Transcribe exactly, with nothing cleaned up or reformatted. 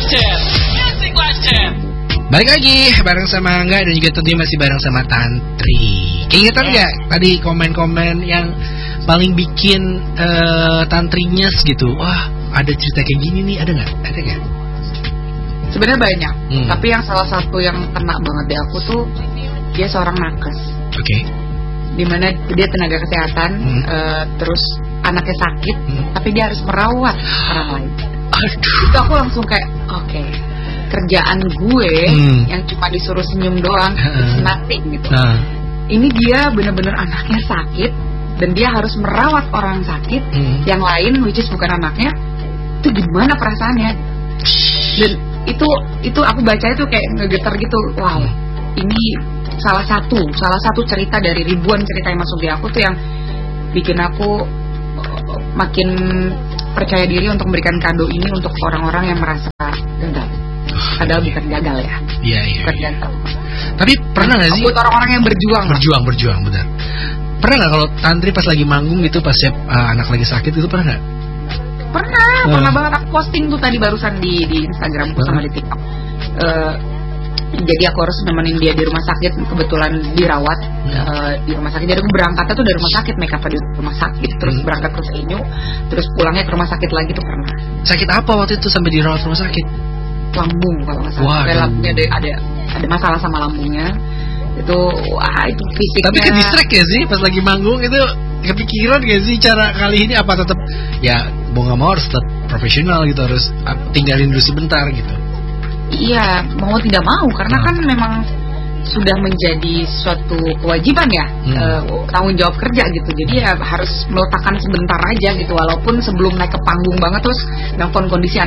Legend, Music Legend. Balik lagi bareng sama Angga dan juga tentunya masih bareng sama Tantri. Keingetan nggak yeah. tadi komen-komen yang paling bikin uh, Tantri nyes gitu? Wah, ada cerita kayak gini nih, ada nggak? Ada nggak? Sebenarnya banyak, hmm. tapi yang salah satu yang kena banget di aku tuh dia seorang nakes. Oke. Okay. Dimana dia tenaga kesehatan, hmm. uh, terus anaknya sakit, hmm. tapi dia harus merawat orang lain. Aduh. Itu aku langsung kayak, oke, okay, kerjaan gue hmm. yang cuma disuruh senyum doang, it's nothing gitu. Uh. Ini dia benar-benar anaknya sakit dan dia harus merawat orang sakit, hmm. yang lain which is bukan anaknya. Itu gimana perasaannya? Dan itu itu aku baca itu kayak ngegetar gitu. Wow, ini salah satu salah satu cerita dari ribuan cerita yang masuk di aku tuh yang bikin aku makin percaya diri untuk memberikan kado ini untuk orang-orang yang merasa gagal. Padahal bukan gagal ya. Iya iya. Bukan gagal. Tapi pernah nggak sih? Buat orang-orang yang berjuang. Berjuang lah. berjuang benar. Pernah nggak kalau Tantri pas lagi manggung gitu, pas siap uh, anak lagi sakit itu pernah nggak? Pernah, uh. pernah banget. Aku posting tuh tadi barusan di di Instagramku uh. sama di TikTok. Uh, jadi aku harus nemenin dia di rumah sakit, kebetulan dirawat hmm. uh, di rumah sakit. Jadi aku berangkatnya tuh dari rumah sakit, make up di rumah sakit, terus hmm. berangkat ke Inyo, terus pulangnya ke rumah sakit lagi tuh pernah. Sakit apa waktu itu sampai dirawat rumah sakit? Lambung kalau nggak salah. Kayak lambungnya ada, ada ada masalah sama lambungnya. Itu wah itu fisiknya. Tapi kan distract ya sih pas lagi manggung itu, kepikiran gak sih cara kali ini apa tetap ya mau nggak mau harus tetap profesional gitu, harus tinggalin dulu sebentar gitu. Iya, mau tidak mau karena hmm. kan memang sudah menjadi suatu kewajiban ya, hmm. uh, tanggung jawab kerja gitu. Jadi ya harus meletakkan sebentar aja gitu, walaupun sebelum naik ke panggung banget terus nelfon kondisi